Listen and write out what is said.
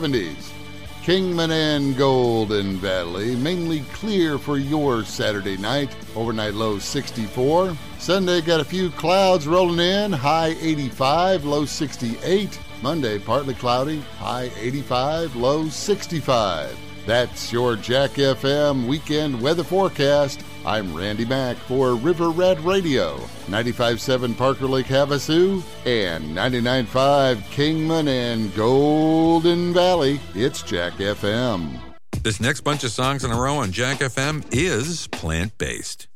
70s. Kingman and Golden Valley, mainly clear for your Saturday night. Overnight low 64. Sunday got a few clouds rolling in, high 85, low 68. Monday partly cloudy, high 85, low 65. That's your Jack FM weekend weather forecast. I'm Randy Mack for River Red Radio, 95.7 Parker Lake Havasu, and 99.5 Kingman and Golden Valley. It's Jack FM. This next bunch of songs in a row on Jack FM is plant-based.